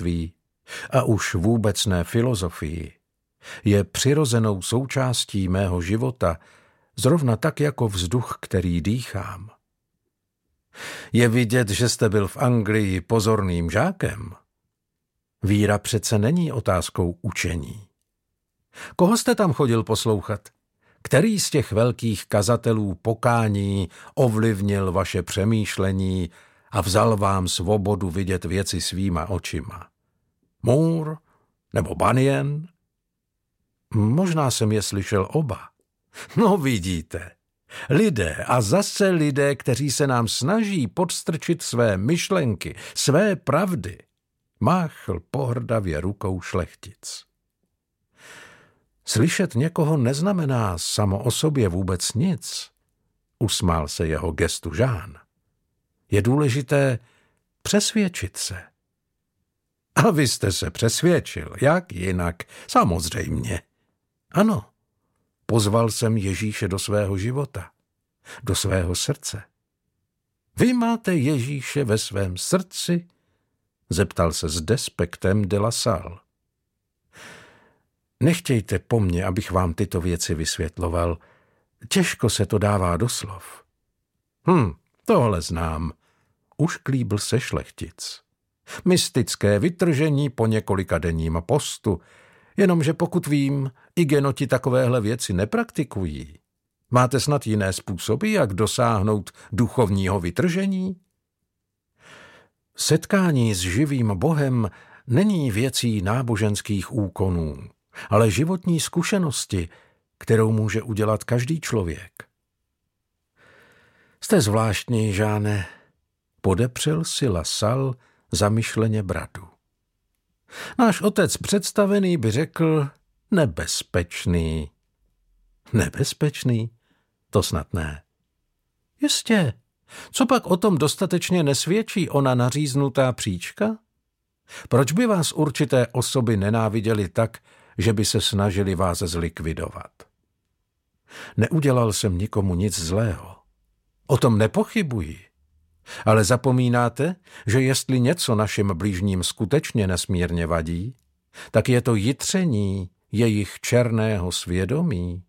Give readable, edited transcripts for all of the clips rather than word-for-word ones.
náboženství a už vůbec ne filozofii, je přirozenou součástí mého života, zrovna tak jako vzduch, který dýchám. Je vidět, že jste byl v Anglii pozorným žákem. Víra přece není otázkou učení. Koho jste tam chodil poslouchat? Který z těch velkých kazatelů pokání ovlivnil vaše přemýšlení a vzal vám svobodu vidět věci svýma očima? Moore nebo Bunyan? Možná jsem je slyšel oba. No vidíte, lidé a zase lidé, kteří se nám snaží podstrčit své myšlenky, své pravdy, máchl pohrdavě rukou šlechtic. Slyšet někoho neznamená samo o sobě vůbec nic, usmál se jeho gestu Jean. Je důležité přesvědčit se. A vy jste se přesvědčil, jak jinak, samozřejmě. Ano, pozval jsem Ježíše do svého života, do svého srdce. Vy máte Ježíše ve svém srdci? Zeptal se s despektem de La Salle. Nechtějte po mně, abych vám tyto věci vysvětloval. Těžko se to dává do slov. Tohle znám. Už klíbl se šlechtic. Mystické vytržení po několika denním postu, jenomže pokud vím, i genoti takovéhle věci nepraktikují. Máte snad jiné způsoby, jak dosáhnout duchovního vytržení? Setkání s živým Bohem není věcí náboženských úkonů, ale životní zkušenosti, kterou může udělat každý člověk. Jste zvláštní, Žáne, podepřel si La Salle zamyšleně bradu. Náš otec představený by řekl nebezpečný. Nebezpečný? To snad ne. Jistě. Co pak o tom dostatečně nesvědčí ona naříznutá příčka? Proč by vás určité osoby nenáviděly tak, že by se snažili vás zlikvidovat? Neudělal jsem nikomu nic zlého. O tom nepochybuji. Ale zapomínáte, že jestli něco našim bližním skutečně nesmírně vadí, tak je to jitření jejich černého svědomí.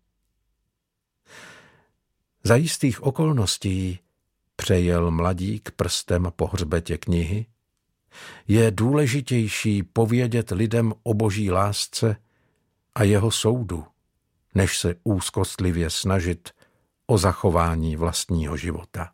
Za jistých okolností, přejel mladík prstem po hřbetě knihy, je důležitější povědět lidem o boží lásce a jeho soudu, než se úzkostlivě snažit o zachování vlastního života.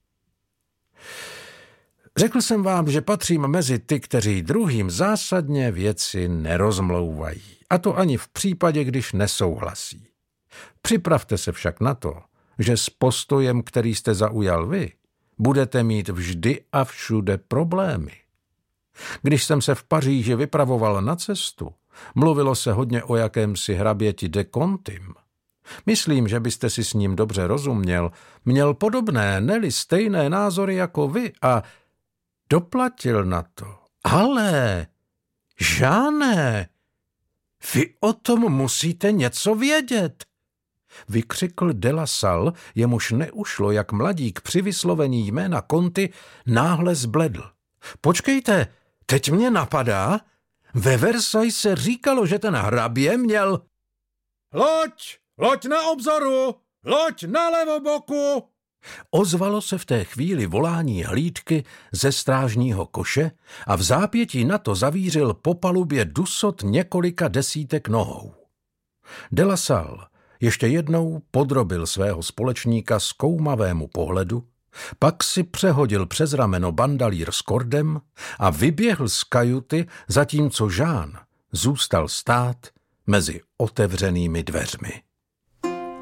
Řekl jsem vám, že patřím mezi ty, kteří druhým zásadně věci nerozmlouvají, a to ani v případě, když nesouhlasí. Připravte se však na to, že s postojem, který jste zaujal vy, budete mít vždy a všude problémy. Když jsem se v Paříži vypravoval na cestu, mluvilo se hodně o jakémsi hraběti de Contim. Myslím, že byste si s ním dobře rozuměl, měl podobné, ne-li stejné názory jako vy a doplatil na to. Ale, Žáne, vy o tom musíte něco vědět, vykřikl de La Salle, jemuž neušlo, jak mladík při vyslovení jména Conti náhle zbledl. Počkejte, teď mě napadá, ve Versailles se říkalo, že ten hrabě měl... Loď na obzoru! Loď na levoboku! Ozvalo se v té chvíli volání hlídky ze strážního koše a v zápětí na to zavířil po palubě dusot několika desítek nohou. De La Salle ještě jednou podrobil svého společníka zkoumavému pohledu, pak si přehodil přes rameno bandalír s kordem a vyběhl z kajuty, zatímco Jean zůstal stát mezi otevřenými dveřmi.